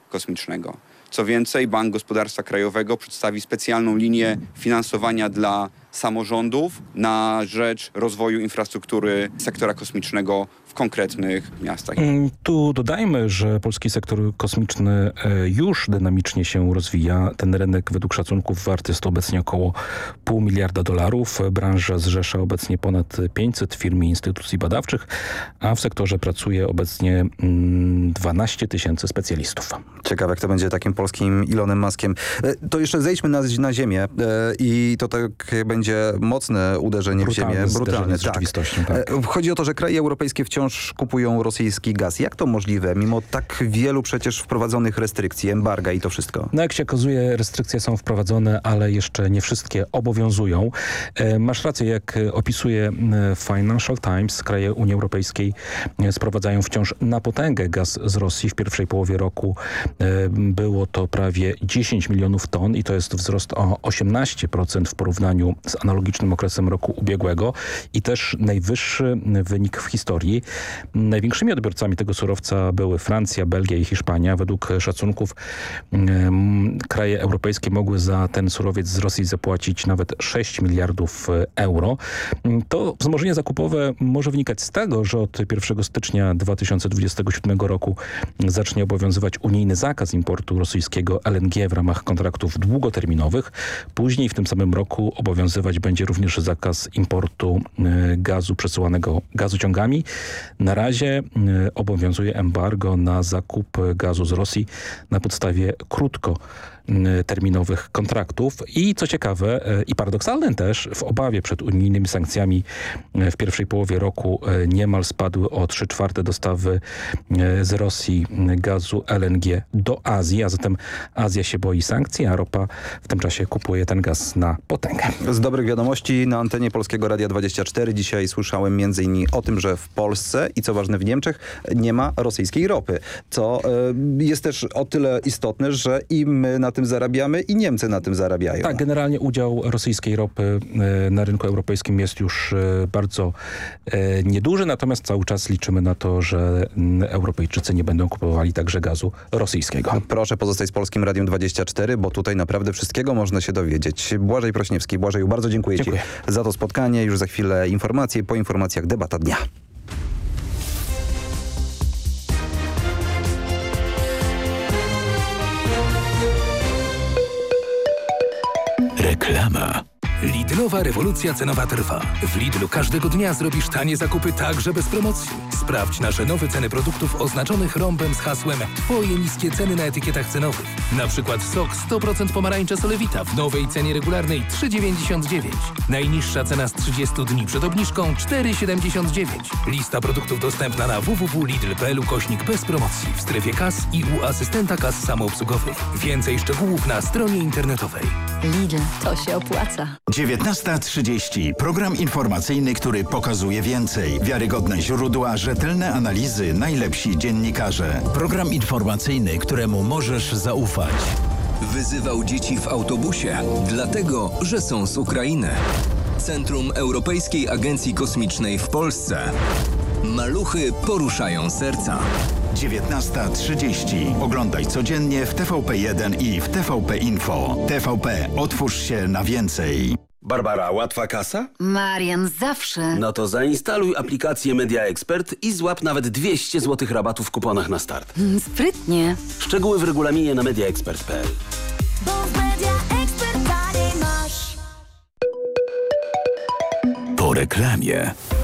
kosmicznego. Co więcej, Bank Gospodarstwa Krajowego przedstawi specjalną linię finansowania dla samorządów na rzecz rozwoju infrastruktury sektora kosmicznego w konkretnych miastach. Tu dodajmy, że polski sektor kosmiczny już dynamicznie się rozwija. Ten rynek według szacunków wart jest obecnie około $0,5 miliarda. Branża zrzesza obecnie ponad 500 firm i instytucji badawczych, a w sektorze pracuje obecnie 12 000 specjalistów. Ciekawe, jak to będzie takim polskim Elonem Muskiem. To jeszcze zejdźmy na ziemię i to tak będzie mocne uderzenie w ziemię. Brutalne z rzeczywistością. Tak. Chodzi o to, że kraje europejskie wciąż kupują rosyjski gaz. Jak to możliwe, mimo tak wielu przecież wprowadzonych restrykcji, embarga i to wszystko? No jak się okazuje, restrykcje są wprowadzone, ale jeszcze nie wszystkie obowiązują. Masz rację, jak opisuje Financial Times, kraje Unii Europejskiej sprowadzają wciąż na potęgę gaz z Rosji. W pierwszej połowie roku było to prawie 10 milionów ton i to jest wzrost o 18% w porównaniu z analogicznym okresem roku ubiegłego i też najwyższy wynik w historii. Największymi odbiorcami tego surowca były Francja, Belgia i Hiszpania. Według szacunków kraje europejskie mogły za ten surowiec z Rosji zapłacić nawet 6 miliardów euro. To wzmożenie zakupowe może wynikać z tego, że od 1 stycznia 2027 roku zacznie obowiązywać unijny zakaz importu rosyjskiego LNG w ramach kontraktów długoterminowych. Później w tym samym roku obowiązywać będzie również zakaz importu gazu przesyłanego gazociągami. Na razie obowiązuje embargo na zakup gazu z Rosji na podstawie krótkoterminowych kontraktów i co ciekawe i paradoksalne też, w obawie przed unijnymi sankcjami w pierwszej połowie roku niemal spadły o 3/4 dostawy z Rosji gazu LNG do Azji, a zatem Azja się boi sankcji, a Europa w tym czasie kupuje ten gaz na potęgę. Z dobrych wiadomości na antenie Polskiego Radia 24 dzisiaj słyszałem m.in. o tym, że w Polsce i co ważne w Niemczech nie ma rosyjskiej ropy, co jest też o tyle istotne, że i my na tym zarabiamy i Niemcy na tym zarabiają. Tak, generalnie udział rosyjskiej ropy na rynku europejskim jest już bardzo nieduży, natomiast cały czas liczymy na to, że Europejczycy nie będą kupowali także gazu rosyjskiego. Proszę pozostać z Polskim Radiem 24, bo tutaj naprawdę wszystkiego można się dowiedzieć. Błażej Prośniewski. Błażeju, bardzo dziękuję Ci za to spotkanie. Już za chwilę informacje, po informacjach debata dnia. Reklama. Lidlowa rewolucja cenowa trwa. W Lidlu każdego dnia zrobisz tanie zakupy także bez promocji. Sprawdź nasze nowe ceny produktów oznaczonych rąbem z hasłem Twoje niskie ceny na etykietach cenowych. Na przykład sok 100% pomarańcza Solewita w nowej cenie regularnej 3,99. Najniższa cena z 30 dni przed obniżką 4,79. Lista produktów dostępna na www.lidl.pl/bez promocji w strefie kas i u asystenta kas samoobsługowych. Więcej szczegółów na stronie internetowej. Lidl, to się opłaca. 19:30. Program informacyjny, który pokazuje więcej. Wiarygodne źródła, rzetelne analizy, najlepsi dziennikarze. Program informacyjny, któremu możesz zaufać. Wyzywał dzieci w autobusie, dlatego, że są z Ukrainy. Centrum Europejskiej Agencji Kosmicznej w Polsce. Maluchy poruszają serca. 19:30. Oglądaj codziennie w TVP1 i w TVP Info. TVP. Otwórz się na więcej. Barbara, łatwa kasa? Marian, zawsze. No to zainstaluj aplikację Media Expert i złap nawet 200 zł rabatu w kuponach na start. Sprytnie. Szczegóły w regulaminie na mediaexpert.pl. Bo w Media Expert taniej masz. Po reklamie.